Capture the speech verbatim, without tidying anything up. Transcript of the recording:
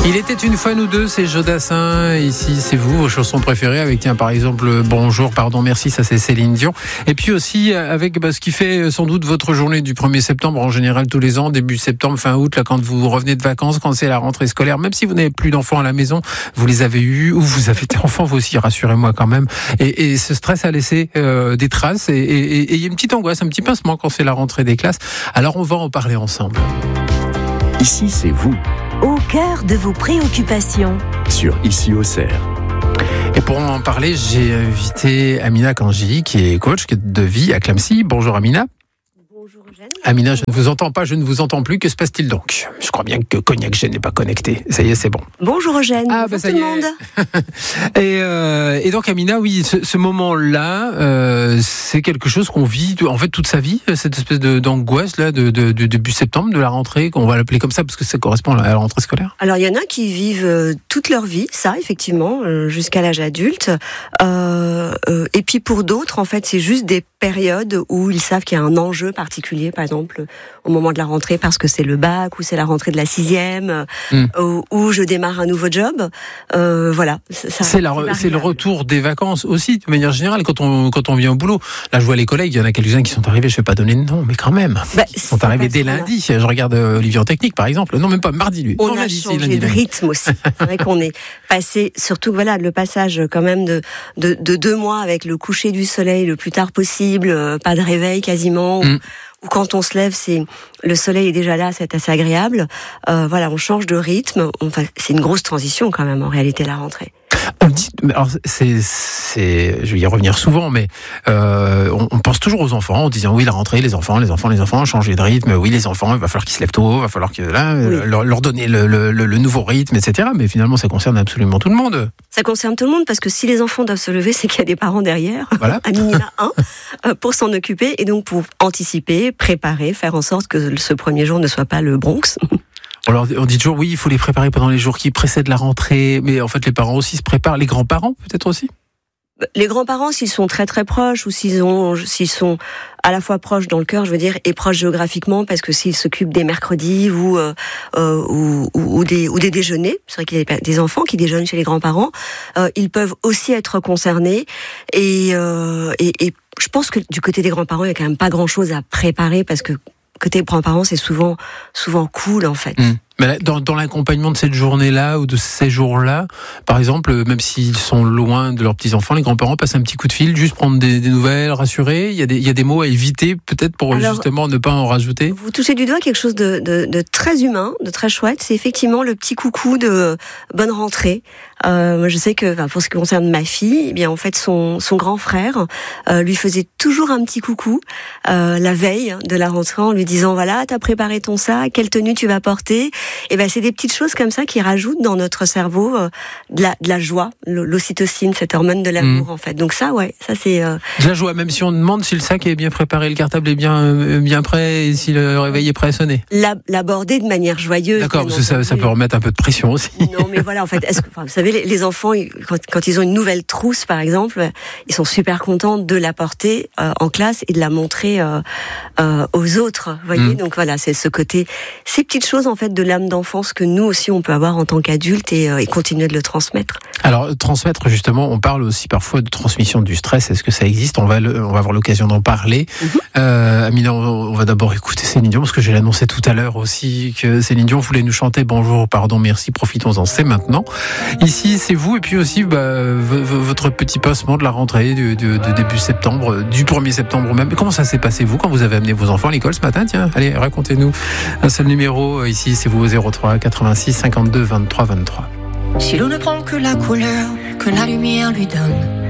Il était une fois nous deux, c'est Jodassin. Ici, c'est vous, vos chansons préférées. Avec, tiens, par exemple, Bonjour, Pardon, Merci, ça c'est Céline Dion. Et puis aussi, avec bah, ce qui fait sans doute votre journée du premier septembre, en général tous les ans, début septembre, fin août, là, quand vous revenez de vacances, quand c'est la rentrée scolaire, même si vous n'avez plus d'enfants à la maison, vous les avez eus, ou vous avez été enfant, vous aussi, rassurez-moi quand même. Et, et ce stress a laissé euh, des traces, et il y a une petite angoisse, un petit pincement quand c'est la rentrée des classes. Alors on va en parler ensemble. Ici, c'est vous. Au cœur de vos préoccupations. Sur Ici Auxerre. Et pour en parler, j'ai invité Amina Kanji, qui est coach de vie à Clamecy. Bonjour Amina. Bonjour Eugène. Amina, je ne vous entends pas, je ne vous entends plus. Que se passe-t-il donc ? Je crois bien que Cognac G n'est pas connecté. Ça y est, c'est bon. Bonjour Eugène. Ah, Bonjour bah, ça tout y le est. monde. et, euh, et donc Amina, oui, ce, ce moment-là, euh, c'est quelque chose qu'on vit en fait toute sa vie, cette espèce de, d'angoisse là, de, de, de début septembre, de la rentrée, qu'on va l'appeler comme ça parce que ça correspond à la rentrée scolaire. Alors il y en a qui vivent euh, toute leur vie, ça effectivement, euh, jusqu'à l'âge adulte. Euh, euh, et puis pour d'autres, en fait, c'est juste des périodes où ils savent qu'il y a un enjeu particulier, par exemple au moment de la rentrée parce que c'est le bac ou c'est la rentrée de la sixième, mm. ou, ou je démarre un nouveau job. Euh, voilà. Ça, c'est, la, c'est, c'est le retour des vacances aussi, de manière générale, quand on, quand on vient au boulot. Là, je vois les collègues, il y en a quelques-uns qui sont arrivés, je ne vais pas donner de nom, mais quand même. Bah, ils sont arrivés dès lundi. A... Je regarde Olivier en technique, par exemple. Non, même pas, mardi, lui. On non, a lundi, changé lundi, de lundi. rythme aussi. C'est vrai qu'on est passé, surtout, voilà, le passage quand même de, de, de deux mois avec le coucher du soleil le plus tard possible, pas de réveil quasiment, mm. ou quand on se lève, c'est le soleil est déjà là, c'est assez agréable. Euh, voilà, on change de rythme. Enfin, c'est une grosse transition quand même en réalité la rentrée. On dit, alors c'est, c'est, je vais y revenir souvent, mais euh, on, on pense toujours aux enfants en disant oui la rentrée, les enfants, les enfants, les enfants, changer de rythme. Oui les enfants, il va falloir qu'ils se lèvent tôt, il va falloir que là oui. leur, leur donner le, le, le nouveau rythme, et cetera. Mais finalement, ça concerne absolument tout le monde. Ça concerne tout le monde parce que si les enfants doivent se lever, c'est qu'il y a des parents derrière, voilà. à minima un, pour s'en occuper et donc pour anticiper, préparer, faire en sorte que ce premier jour ne soit pas le Bronx. Alors, on dit toujours, oui, il faut les préparer pendant les jours qui précèdent la rentrée, mais en fait, les parents aussi se préparent. Les grands-parents, peut-être aussi ? Les grands-parents, s'ils sont très très proches, ou s'ils ont, s'ils sont à la fois proches dans le cœur, je veux dire, et proches géographiquement, parce que s'ils s'occupent des mercredis ou, euh, ou, ou, ou, des, ou des déjeuners, c'est vrai qu'il y a des enfants qui déjeunent chez les grands-parents, euh, ils peuvent aussi être concernés. Et, euh, et, et je pense que du côté des grands-parents, il y a quand même pas grand-chose à préparer, parce que côté grands-parents, c'est souvent, souvent cool, en fait. Mmh. Mais dans, dans l'accompagnement de cette journée-là ou de ces jours-là, par exemple, même s'ils sont loin de leurs petits-enfants, les grands-parents passent un petit coup de fil, juste prendre des, des nouvelles, rassurer. Il y a des, il y a des mots à éviter, peut-être, pour Alors, justement ne pas en rajouter. Vous touchez du doigt quelque chose de, de, de très humain, de très chouette. C'est effectivement le petit coucou de bonne rentrée. Euh, je sais que, enfin, pour ce qui concerne ma fille, eh bien, en fait, son, son grand frère euh, lui faisait toujours un petit coucou euh, la veille de la rentrée en lui disant voilà, t'as préparé ton sac, quelle tenue tu vas porter. Et ben, c'est des petites choses comme ça qui rajoutent dans notre cerveau euh, de, la, de la joie, l'ocytocine, cette hormone de l'amour, mmh. en fait. Donc ça, ouais, ça c'est. Euh... De la joie, même si on demande si le sac est bien préparé, le cartable est bien euh, bien prêt, et si le réveil est prêt à sonner. L'aborder de manière joyeuse. D'accord, parce que ça, ça peut remettre un peu de pression aussi. Non, mais voilà, en fait, est-ce que, enfin, vous savez, les, les enfants, quand, quand ils ont une nouvelle trousse, par exemple, ils sont super contents de la porter euh, en classe et de la montrer euh, euh, aux autres. Vous voyez, mmh. donc voilà, c'est ce côté, ces petites choses en fait de l'âme d'enfance que nous aussi on peut avoir en tant qu'adultes et, euh, et continuer de le transmettre. Alors transmettre justement, on parle aussi parfois de transmission du stress. Est-ce que ça existe ? On va le, on va avoir l'occasion d'en parler. Mmh. Euh, Amina, on va d'abord écouter Céline Dion parce que je l'ai annoncé tout à l'heure aussi que Céline Dion voulait nous chanter Bonjour, Pardon, Merci. Profitons-en, c'est maintenant. Ici, c'est vous et puis aussi bah, v- v- votre petit pincement de la rentrée de, de, de début septembre, du premier septembre même. Comment ça s'est passé vous quand vous avez amené vos enfants à l'école ce matin ? Tiens, allez, racontez-nous. Un seul numéro ici, c'est vous au zéro trois quatre-vingt-six cinquante-deux vingt-trois vingt-trois. Si l'eau ne prend que la couleur que la lumière lui donne,